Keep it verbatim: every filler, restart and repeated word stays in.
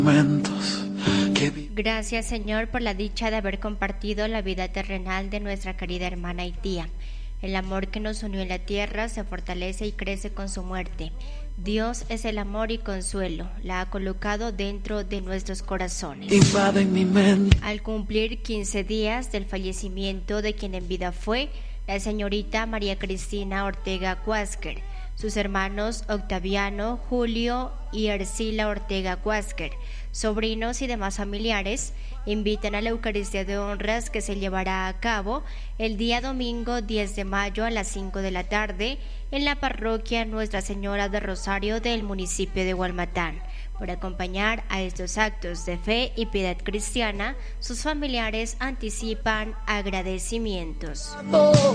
Gracias, Señor, por la dicha de haber compartido la vida terrenal de nuestra querida hermana y tía. El amor que nos unió en la tierra se fortalece y crece con su muerte. Dios es el amor y consuelo, la ha colocado dentro de nuestros corazones. Invade mi mente. Al cumplir quince días del fallecimiento de quien en vida fue la señorita María Cristina Ortega Cuásquer, sus hermanos Octaviano, Julio y Ercila Ortega Cuásquer, sobrinos y demás familiares, invitan a la Eucaristía de Honras que se llevará a cabo el día domingo diez de mayo a las cinco de la tarde en la parroquia Nuestra Señora de Rosario del municipio de Hualmatán. Por acompañar a estos actos de fe y piedad cristiana, sus familiares anticipan agradecimientos.